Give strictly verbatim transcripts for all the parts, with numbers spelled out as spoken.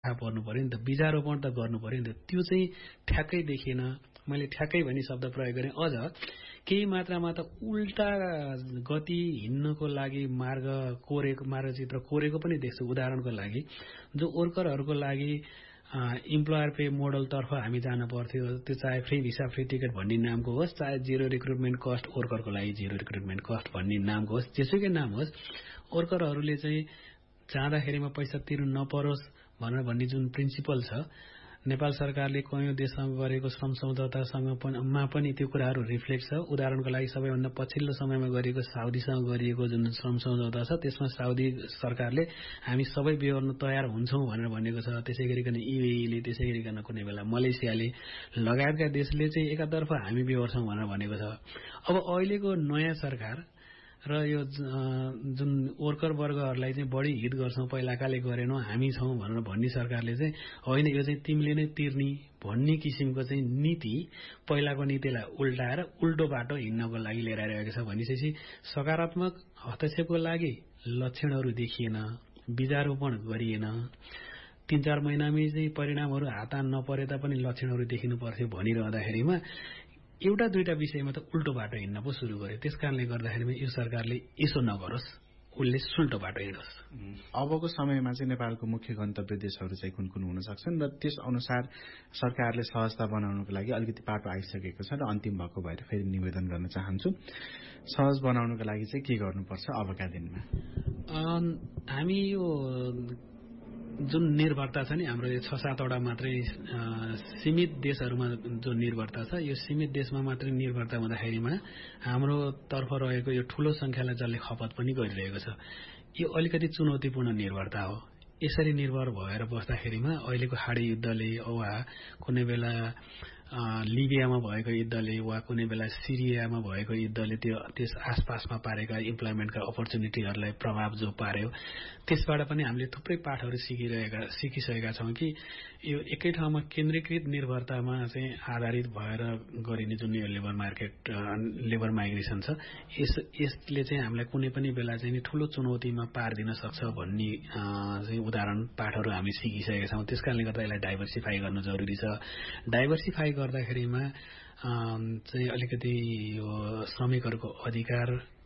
थाहा पर्नु पर्यो नि त, बीजारोपण त गर्नु पर्यो नि त, त्यो चाहिँ ठ्याक्कै देखिएन। मैले ठ्याक्कै भनी शब्द प्रयोग गरेँ। अझ केही मात्रामा त उल्टा गति हिँड्नको लागि मार्ग कोरेको मार्गचित्र कोरेको पनि देख्छु। उदाहरणको लागि जो वर्करहरूको लागि इम्प्लोयर पे मोडलतर्फ हामी जानु पर्थ्यो, त्यो चाहे फ्री भिसा फ्री टिकट भन्ने नामको होस्, चाहे जिरो रिक्रुटमेन्ट कस्ट वर्करको लागि जिरो रिक्रुटमेन्ट कस्ट भन्ने नामको होस्, जेसुकै नाम होस्, वर्करहरूले चाहिँ जाँदाखेरिमा पैसा तिर्नु नपरोस् भनेर भन्ने जुन प्रिन्सिपल छ, नेपाल सरकारले कयौं देशसँग गरेको श्रम सम्झौतासँग मा पनि त्यो कुराहरू रिफ्लेक्ट छ। उदाहरणको लागि सबैभन्दा पछिल्लो समयमा गरिएको साउदीसँग गरिएको जुन श्रम सम्झौता छ, त्यसमा साउदी सरकारले हामी सबै बेहोर्न तयार हुन्छौं भनेर भनेको छ। त्यसै गरिकन युएईले, त्यसै गरिकन कुनै बेला मलेसियाले लगायतका देशले चाहिँ एकातर्फ हामी बेहोर्छौं भनेर भनेको छ। अब अहिलेको नयाँ सरकार र यो जुन वर्कर वर्गहरूलाई चाहिँ बढी हित गर्छौं, पहिलाकाले गरेनौं, हामी छौं भनेर भन्ने सरकारले चाहिँ होइन, यो चाहिँ तिमीले नै तिर्नी भन्ने किसिमको चाहिँ नीति, पहिलाको नीतिलाई उल्टाएर उल्टो बाटो हिँड्नको लागि लिएर आइरहेको छ। भनेपछि सकारात्मक हस्तक्षेपको लागि लक्षणहरू देखिएन, बीजारोपण गरिएन, तीन चार महिनामै चाहिँ परिणामहरू हात नपरे तापनि लक्षणहरू देखिनु पर्थ्यो भनिरहँदाखेरिमा एउटा दुईटा विषयमा त उल्टो बाटो हिँड्न पो सुरु गर्यो। त्यसकारणले गर्दाखेरिमा यो सरकारले यसो नगरोस्, उसले सुल्टो बाटो हिँडोस्। अबको समयमा चाहिँ नेपालको मुख्य गन्तव्य देशहरू चाहिँ कुन कुन हुन सक्छन् र त्यस अनुसार सरकारले सहजता बनाउनको लागि अलिकति बाटो आइसकेको छ र अन्तिम भएको भएर फेरि निवेदन गर्न चाहन्छु, सहज बनाउनको लागि चाहिँ के गर्नुपर्छ अबका दिनमा? हामी यो जुन निर्भरता छ नि हाम्रो, यो छ सातवटा मात्रै सीमित देशहरूमा जो निर्भरता छ, यो सीमित देशमा मात्रै निर्भरता हुँदाखेरिमा हाम्रो तर्फ रहेको यो ठूलो संख्यालाई जसले खपत पनि गरिरहेको छ, यो अलिकति चुनौतीपूर्ण निर्भरता हो। यसरी निर्भर भएर बस्दाखेरिमा अहिलेको खाडी युद्धले वा कुनै बेला लिबियामा भएको युद्धले वा कुनै बेला सिरियामा भएको युद्धले त्यो त्यस आसपासमा पारेका इम्प्लोइमेन्टका अपर्च्युनिटीहरूलाई प्रभाव जो पार्यो, त्यसबाट पनि हामीले थुप्रै पाठहरू सिकिरहेका सिकिसकेका छौं कि यो एकै ठाउँमा केन्द्रीकृत निर्भरतामा चाहिँ आधारित भएर गरिने जुन यो लेबर मार्केट लेबर माइग्रेसन छ, यस यसले चाहिँ हामीलाई कुनै पनि बेला चाहिँ ठूलो चुनौतीमा पारिदिन सक्छ भन्ने चाहिँ उदाहरण पाठहरू हामी सिकिसकेका छौं। त्यसकारणले गर्दा यसलाई डाइभर्सिफाई गर्नु जरुरी छ। डाइभर्सिफाई गर्दाखेरिमा चाहिँ अलिकति यो श्रमिकहरूको अधिकार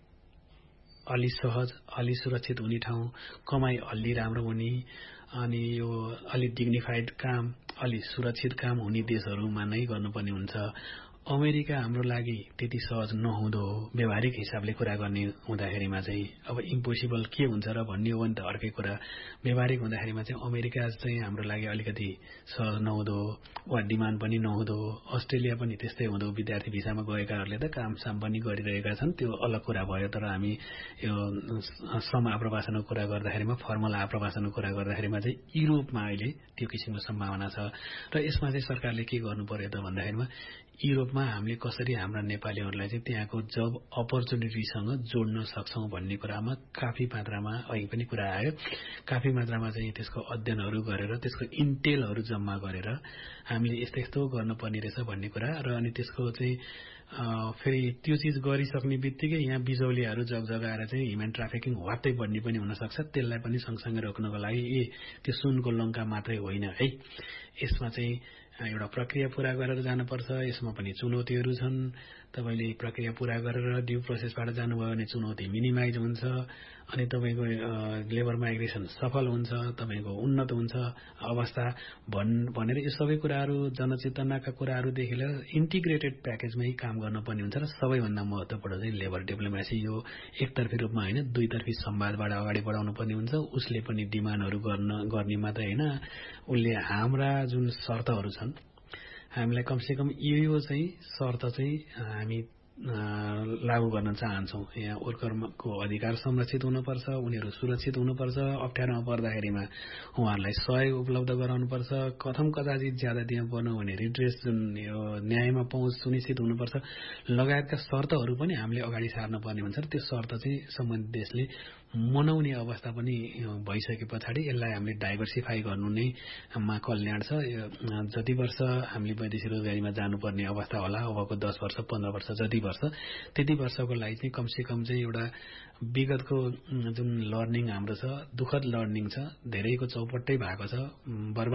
अलि सहज, अलि सुरक्षित हुने ठाउँ, कमाई अलि राम्रो हुने, अनि यो अलि डिग्निफाइड काम, अलि सुरक्षित काम हुने देशहरूमा नै गर्नुपर्ने हुन्छ। अमेरिका हाम्रो लागि त्यति सहज नहुँदो हो व्यावहारिक हिसाबले कुरा गर्ने हुँदाखेरिमा चाहिँ। अब इम्पोसिबल के हुन्छ र भन्ने हो भने त अर्कै कुरा। व्यावहारिक हुँदाखेरिमा चाहिँ अमेरिका चाहिँ हाम्रो लागि अलिकति सहज नहुँदो वा डिमान्ड पनि नहुँदो। अस्ट्रेलिया पनि त्यस्तै हुँदो। विद्यार्थी भिसामा गएकाहरूले त कामसाम पनि गरिरहेका छन्, त्यो अलग कुरा भयो। तर हामी यो श्रम आप्रवासनको कुरा गर्दाखेरिमा, फर्मल आप्रवासनको कुरा गर्दाखेरिमा चाहिँ युरोपमा अहिले त्यो किसिमको सम्भावना छ। र यसमा चाहिँ सरकारले के गर्नु पर्यो त भन्दाखेरिमा युरोपमा हामीले कसरी हाम्रा नेपालीहरूलाई चाहिँ त्यहाँको जब अपर्च्युनिटीसँग जोड्न सक्छौं भन्ने कुरामा काफी मात्रामा अघि पनि कुरा आयो, काफी मात्रामा चाहिँ त्यसको अध्ययनहरू गरेर त्यसको इन्टेलहरू जम्मा गरेर हामीले यस्तो यस्तो गर्नुपर्ने रहेछ भन्ने कुरा। र अनि त्यसको चाहिँ फेरि त्यो चिज गरिसक्ने बित्तिकै यहाँ बिजौलियाहरू जग जगाएर चाहिँ ह्युमन ट्राफिकिङ वात्तै बढ्ने पनि हुन सक्छ। त्यसलाई पनि सँगसँगै रोक्नको लागि ए त्यो सुनको लङ्का मात्रै होइन है, यसमा चाहिँ एउटा प्रक्रिया पूरा गरेर जानुपर्छ। यसमा पनि चुनौतीहरू छन्। तपाईले प्रक्रिया पूरा गरेर ड्यू प्रोसेसबाट जानुभयो भने चुनौती मिनिमाइज हुन्छ, अनि तपाईको लेबर माइग्रेसन सफल हुन्छ, तपाईको उन्नत हुन्छ अवस्था भन् भनेर यो सबै कुराहरू जनचेतनाका कुराहरूदेखि लिएर इन्टिग्रेटेड प्याकेजमै काम गर्नुपर्ने हुन्छ। र सबैभन्दा महत्त्वपूर्ण चाहिँ लेबर डिप्लोमेसी, यो एकतर्फी रूपमा होइन दुईतर्फी संवादबाट अगाडि बढाउनु पर्ने हुन्छ। उसले पनि डिमान्डहरू गर्न गर्ने मात्रै होइन, उसले हाम्रा जुन शर्तहरू छन् हामीलाई कमसेकम यो यो चाहिँ शर्त चाहिँ हामी लागू गर्न चाहन्छौं। यहाँ वर्करको अधिकार संरक्षित हुनुपर्छ, उनीहरू सुरक्षित हुनुपर्छ, अप्ठ्यारोमा पर्दाखेरिमा उहाँहरूलाई सहयोग उपलब्ध गराउनुपर्छ, कथम कदाचित ज्यादा दिनु पर्नु भने रिड्रेस जुन यो न्यायमा पहुँच सुनिश्चित हुनुपर्छ लगायतका शर्तहरू पनि हामीले अगाडि सार्न पर्ने हुन्छ। र त्यो शर्त चाहिँ सम्बन्धित देशले मनाउने अवस्था पनि भइसके पछाडि यसलाई हामीले डाइभर्सिफाई गर्नु नै मा कल्याण छ। जति वर्ष हामीले वैदेशिक रोजगारीमा जानुपर्ने अवस्था होला अबको दस वर्ष पन्ध्र वर्ष जति वर्ष त्यति वर्षको लागि चाहिँ कमसे कम चाहिँ एउटा विगतको जुन लर्निङ हाम्रो छ दुःखद लर्निङ छ धेरैको चौपट्टै भएको छ बर्बाद